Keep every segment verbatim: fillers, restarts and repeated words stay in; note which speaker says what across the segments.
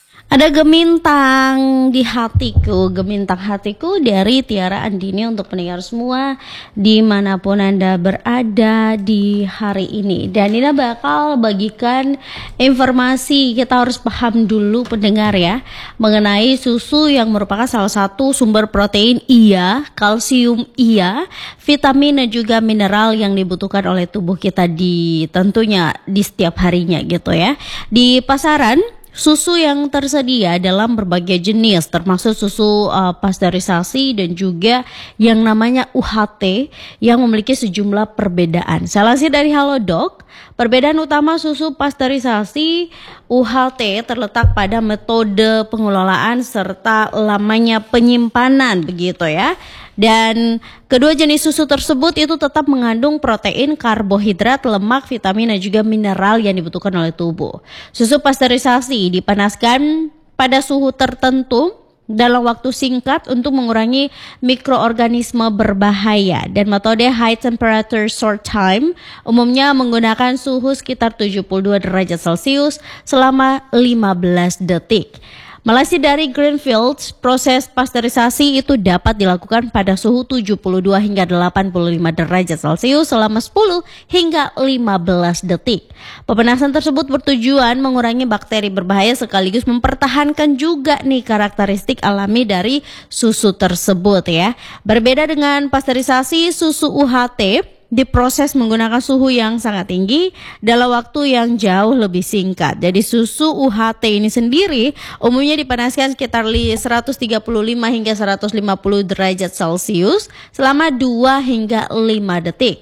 Speaker 1: Ada gemintang di hatiku, gemintang hatiku dari Tiara Andini untuk pendengar semua dimanapun Anda berada di hari ini. Dan Nina bakal bagikan informasi, kita harus paham dulu pendengar ya, mengenai susu yang merupakan salah satu sumber protein iya, kalsium iya, vitamin dan juga mineral yang dibutuhkan oleh tubuh kita di tentunya di setiap harinya gitu ya. Di pasaran susu yang tersedia dalam berbagai jenis termasuk susu uh, pasteurisasi dan juga yang namanya U H T yang memiliki sejumlah perbedaan. Saya lansir dari Halodoc, perbedaan utama susu pasteurisasi U H T terletak pada metode pengelolaan serta lamanya penyimpanan begitu ya. Dan kedua jenis susu tersebut itu tetap mengandung protein, karbohidrat, lemak, vitamin dan juga mineral yang dibutuhkan oleh tubuh. Susu pasteurisasi dipanaskan pada suhu tertentu dalam waktu singkat untuk mengurangi mikroorganisme berbahaya, dan metode high temperature short time umumnya menggunakan suhu sekitar tujuh puluh dua derajat Celcius selama lima belas detik. Melansir dari Greenfields, proses pasteurisasi itu dapat dilakukan pada suhu tujuh puluh dua hingga delapan puluh lima derajat Celcius selama sepuluh hingga lima belas detik. Pemanasan tersebut bertujuan mengurangi bakteri berbahaya sekaligus mempertahankan juga nih karakteristik alami dari susu tersebut ya. Berbeda dengan pasteurisasi, susu U H T diproses menggunakan suhu yang sangat tinggi dalam waktu yang jauh lebih singkat. Jadi susu U H T ini sendiri umumnya dipanaskan sekitar seratus tiga puluh lima hingga seratus lima puluh derajat Celcius selama dua hingga lima detik.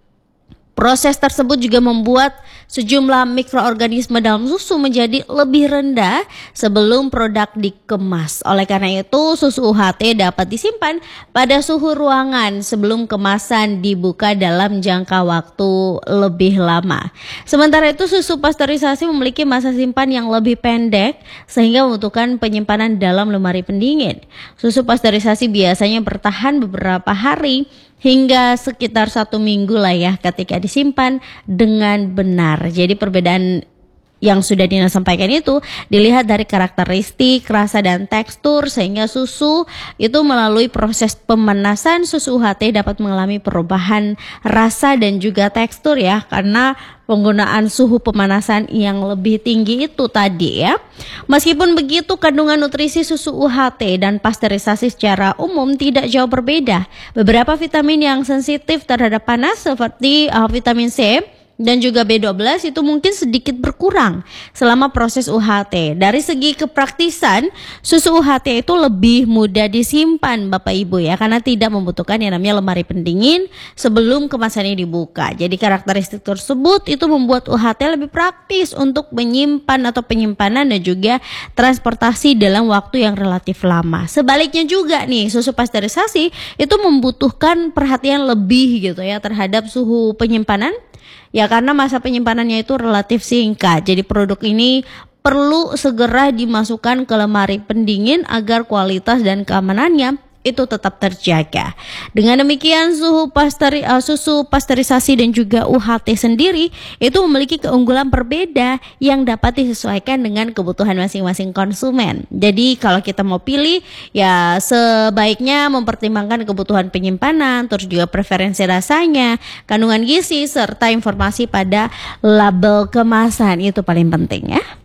Speaker 1: Proses tersebut juga membuat sejumlah mikroorganisme dalam susu menjadi lebih rendah sebelum produk dikemas. Oleh karena itu, susu U H T dapat disimpan pada suhu ruangan sebelum kemasan dibuka dalam jangka waktu lebih lama. Sementara itu, susu pasteurisasi memiliki masa simpan yang lebih pendek sehingga membutuhkan penyimpanan dalam lemari pendingin. Susu pasteurisasi biasanya bertahan beberapa hari hingga sekitar satu minggu lah ya ketika disimpan dengan benar. Jadi perbedaan yang sudah Dina sampaikan itu dilihat dari karakteristik, rasa dan tekstur, sehingga susu itu melalui proses pemanasan susu U H T dapat mengalami perubahan rasa dan juga tekstur ya, karena penggunaan suhu pemanasan yang lebih tinggi itu tadi ya. Meskipun begitu, kandungan nutrisi susu U H T dan pasteurisasi secara umum tidak jauh berbeda. Beberapa vitamin yang sensitif terhadap panas seperti uh, vitamin C dan juga B dua belas itu mungkin sedikit berkurang selama proses U H T. Dari segi kepraktisan, susu U H T itu lebih mudah disimpan Bapak Ibu ya, karena tidak membutuhkan yang namanya lemari pendingin sebelum kemasannya dibuka. Jadi karakteristik tersebut itu membuat U H T lebih praktis untuk menyimpan atau penyimpanan dan juga transportasi dalam waktu yang relatif lama. Sebaliknya juga nih, susu pasteurisasi itu membutuhkan perhatian lebih gitu ya terhadap suhu penyimpanan. Ya, karena masa penyimpanannya itu relatif singkat. Jadi produk ini perlu segera dimasukkan ke lemari pendingin agar kualitas dan keamanannya itu tetap terjaga. Dengan demikian, suhu pasteri, uh, susu pasteurisasi dan juga U H T sendiri itu memiliki keunggulan berbeda yang dapat disesuaikan dengan kebutuhan masing-masing konsumen. Jadi kalau kita mau pilih ya sebaiknya mempertimbangkan kebutuhan penyimpanan, terus juga preferensi rasanya, kandungan gizi serta informasi pada label kemasan, itu paling penting ya.